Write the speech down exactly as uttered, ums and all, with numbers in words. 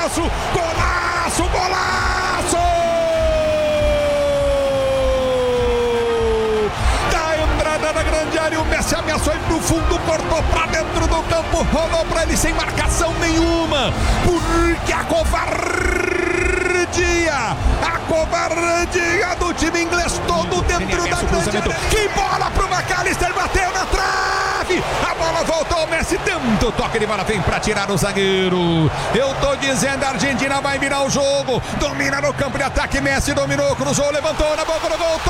golaço, golaço, golaço! Da entrada da grande área, o Messi ameaçou ir pro fundo, cortou pra dentro do campo, rolou pra ele sem marcação nenhuma, porque a covardia, a covardia do time inglês todo dentro da grande área. Que bola pro McAllister, bateu na trave, a bola voltou, o Messi tenta o toque de bola, vem pra tirar o zagueiro. Eu tô dizendo, a Argentina vai virar o jogo, domina no campo de ataque, Messi dominou, cruzou, levantou na boca do gol.